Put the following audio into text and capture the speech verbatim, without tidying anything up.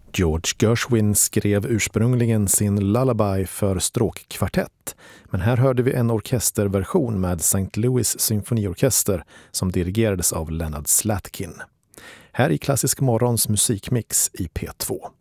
George Gershwin skrev ursprungligen sin Lullaby för stråkkvartett, men här hörde vi en orkesterversion med Saint Louis symfoniorkester som dirigerades av Leonard Slatkin. Här i Klassisk morgons musikmix i P två.